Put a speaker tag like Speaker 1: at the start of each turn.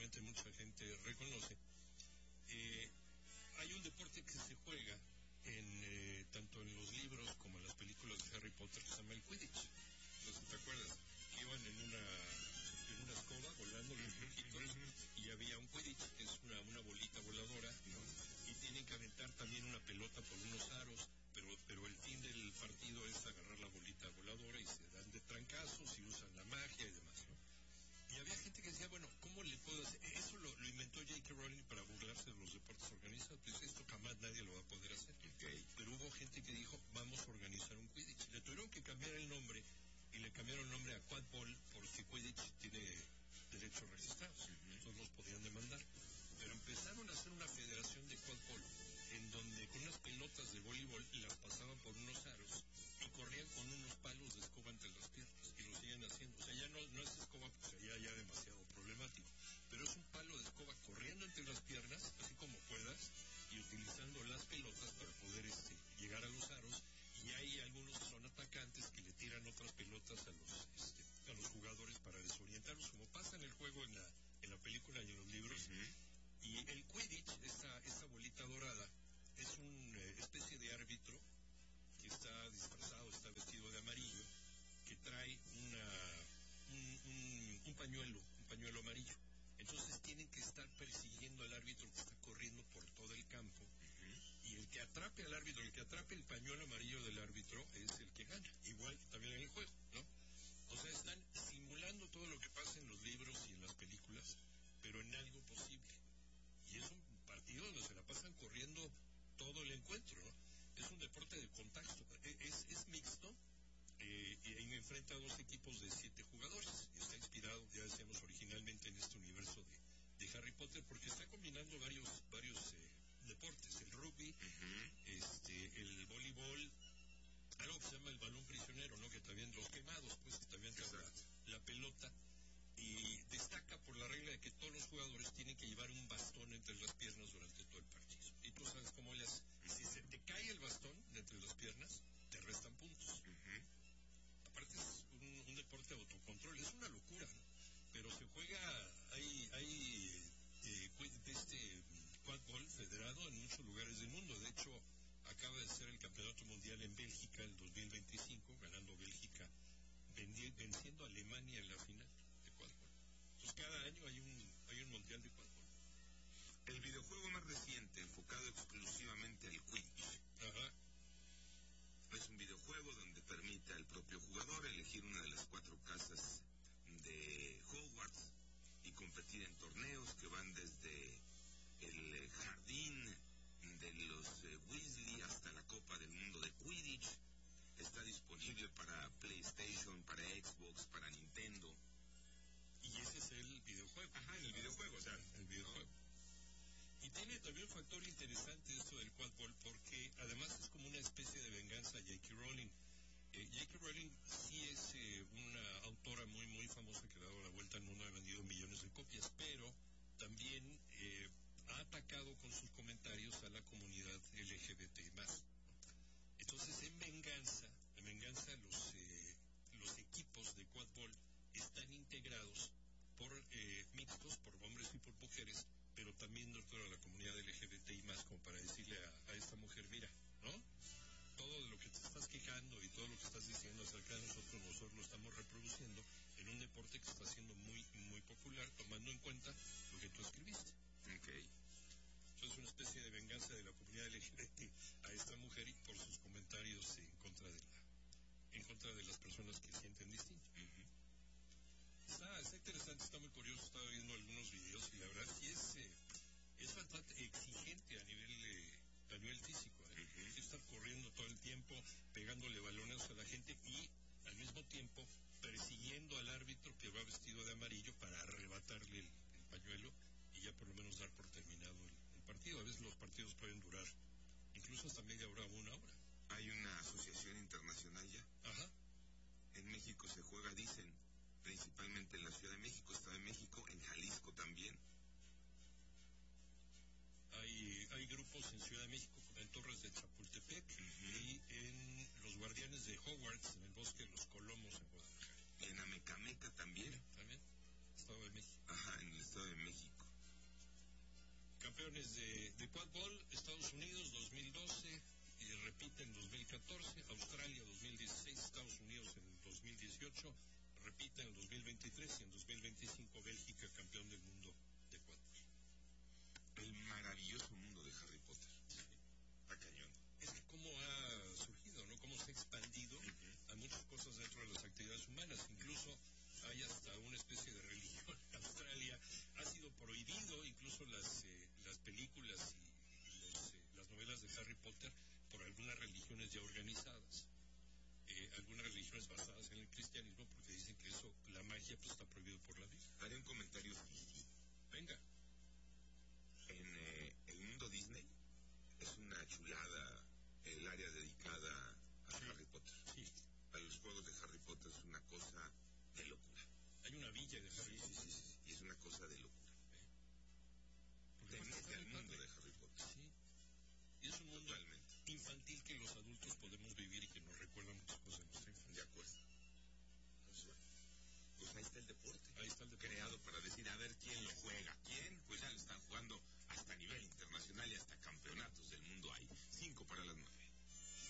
Speaker 1: seguramente mucha gente reconoce. Hay un deporte que se juega tanto en los libros como en las películas de Harry Potter que se llama el Quidditch. No sé si te acuerdas, que iban en una escoba volando los poquitos y había un Quidditch, que es una bolita voladora, ¿no? Y tienen que aventar también una pelota por unos aros, pero el fin del partido es agarrar la bolita voladora y se dan de trancazos y usan la magia y demás, ¿no? Y había gente que decía, bueno, ¿cómo le puedo hacer? Eso lo inventó J.K. Rowling para burlarse de los deportes organizados. Pues esto jamás nadie lo va a poder hacer.
Speaker 2: Okay.
Speaker 1: Pero hubo gente que dijo, vamos a organizar un Quidditch. Le tuvieron que cambiar el nombre y le cambiaron el nombre a Quadball porque Quidditch tiene derechos registrados. Entonces los podían demandar. Pero empezaron a hacer una federación de Quadball en donde con unas pelotas de voleibol las pasaban por unos aros y corrían con unos palos de escoba entre las piernas y lo siguen haciendo. O sea, ya no es escoba porque sería ya demasiado problemático, pero es un palo de escoba corriendo entre las piernas, así como puedas, y utilizando las pelotas para poder llegar a los aros. Y hay algunos que son atacantes que le tiran otras pelotas a los jugadores para desorientarlos, como pasa en el juego, en la película y en los libros. Y el Quidditch, esa bolita dorada, es una especie de árbitro que está disfrazado, está vestido de amarillo, que trae un pañuelo amarillo. Entonces tienen que estar persiguiendo al árbitro que está corriendo por todo el campo, y el que atrape al árbitro, el que atrape el pañuelo amarillo del árbitro es el que gana, igual también en el juego, ¿no? O sea, están simulando todo lo que pasa en los libros y en las películas, pero en algo posible. Y es un partido donde se la pasan corriendo todo el encuentro, ¿no? Es un deporte de contacto, es mixto, y enfrenta a dos equipos de 7 jugadores. Y está inspirado, ya decíamos, originalmente en este universo de Harry Potter, porque está combinando varios deportes, el rugby, el voleibol, algo que se llama el balón prisionero, ¿no? Que también los quemados, pues, que también la pelota. Y destaca por la regla de que todos los jugadores tienen que llevar un bastón entre las piernas durante todo el partido. Y tú sabes cómo le haces. Si se te cae el bastón de entre las piernas, te restan puntos. Aparte es un deporte de autocontrol, es una locura, ¿no? Pero se juega, hay quadball federado en muchos lugares del mundo. De hecho, acaba de ser el campeonato mundial en Bélgica el 2025, ganando Bélgica, venciendo a Alemania en la final de quadball. Entonces cada año hay un mundial de quadball.
Speaker 2: El videojuego más reciente, enfocado exclusivamente al Quidditch. Es un videojuego donde permite al propio jugador elegir una de las 4 casas de Hogwarts y competir en torneos que van desde el jardín de los Weasley hasta la Copa del Mundo de Quidditch. Está disponible para PlayStation, para Xbox, para Nintendo.
Speaker 1: Y ese es el videojuego.
Speaker 2: El videojuego, o sea,
Speaker 1: el videojuego. Y tiene también un factor interesante esto del quadball, porque además es como una especie de venganza a J.K. Rowling. J.K. Rowling sí es una autora muy, muy famosa que ha dado la vuelta al mundo, ha vendido millones de copias, pero también ha atacado con sus comentarios a la comunidad LGBT+. Entonces, en venganza los equipos de quadball están integrados por mixtos, por hombres y por mujeres, pero también dentro de la comunidad LGBTI+, como para decirle a esta mujer, mira, ¿no? Todo de lo que te estás quejando y todo lo que estás diciendo acerca de nosotros lo estamos reproduciendo en un deporte que está siendo muy, muy popular, tomando en cuenta lo que tú escribiste.
Speaker 2: Okay.
Speaker 1: Entonces, una especie de venganza de la comunidad LGBT a esta mujer y por sus comentarios en contra de las personas que sienten distinto. Está interesante, está muy curioso, estaba viendo algunos videos y la verdad sí es bastante exigente a nivel físico. Hay que estar corriendo todo el tiempo, pegándole balones a la gente y al mismo tiempo persiguiendo al árbitro que va vestido de amarillo para arrebatarle el pañuelo y ya por lo menos dar por terminado el partido. A veces los partidos pueden durar incluso hasta media hora o una hora.
Speaker 2: Hay una asociación internacional ya. En México se juega, dicen, principalmente en la Ciudad de México, Estado de México, en Jalisco también.
Speaker 1: Hay grupos en Ciudad de México, en Torres de Chapultepec, y en los Guardianes de Hogwarts, en el Bosque de los Colomos, en Guadalajara.
Speaker 2: En Amecameca también.
Speaker 1: También, Estado de México.
Speaker 2: En el Estado de México.
Speaker 1: campeones de quadball, Estados Unidos 2012, repite en 2014, Australia 2016, Estados Unidos en 2018, repite en el 2023 y en 2025 Bélgica campeón del mundo de quadball.
Speaker 2: El maravilloso mundo de Harry Potter.
Speaker 1: Sí.
Speaker 2: A cañón.
Speaker 1: Es que cómo ha surgido, ¿no? Cómo se ha expandido a muchas cosas dentro de las actividades humanas. Incluso hay hasta una especie de religión. Australia ha sido prohibido incluso las películas y las novelas de Harry Potter por algunas religiones ya organizadas.